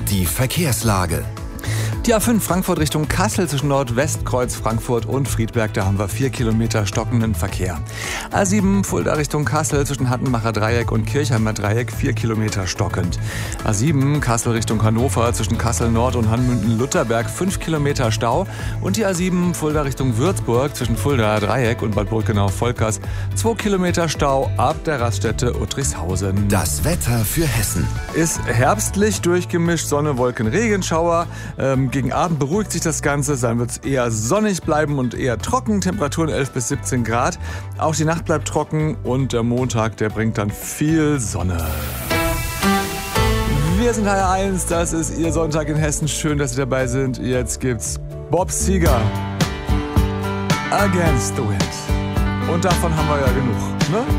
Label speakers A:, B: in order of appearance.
A: Die Verkehrslage.
B: Die A5 Frankfurt Richtung Kassel zwischen Nordwestkreuz Frankfurt und Friedberg, da haben wir 4 Kilometer stockenden Verkehr. A7 Fulda Richtung Kassel zwischen Hattenbacher Dreieck und Kirchheimer Dreieck 4 Kilometer stockend. A7 Kassel Richtung Hannover zwischen Kassel Nord und Hanmünden-Lutherberg 5 Kilometer Stau. Und die A7 Fulda Richtung Würzburg zwischen Fulda Dreieck und Bad Burgenau-Volkers 2 Kilometer Stau ab der Raststätte Uttrichshausen.
A: Das Wetter für Hessen.
B: Ist herbstlich durchgemischt, Sonne, Wolken, Regenschauer. Gegen Abend beruhigt sich das Ganze, dann wird es eher sonnig bleiben und eher trocken, Temperaturen 11 bis 17 Grad. Auch die Nacht bleibt trocken und der Montag, der bringt dann viel Sonne. Wir sind HR1, das ist Ihr Sonntag in Hessen. Schön, dass Sie dabei sind. Jetzt gibt's Bob Seger, Against the Wind. Und davon haben wir ja genug, ne?